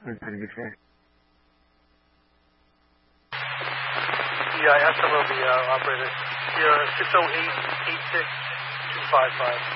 Trying to be fair. Yeah, I asked some of the operators. Here, 608-86-255.